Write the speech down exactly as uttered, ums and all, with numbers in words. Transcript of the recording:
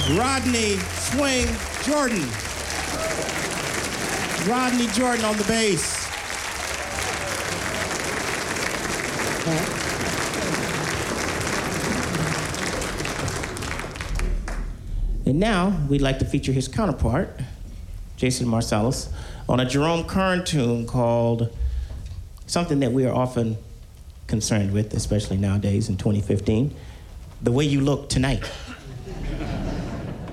Rodney Swing Jordan. Rodney Jordan on the bass. And now, we'd like to feature his counterpart, Jason Marsalis, on a Jerome Kern tune called something that we are often concerned with, especially nowadays in twenty fifteen, The Way You Look Tonight.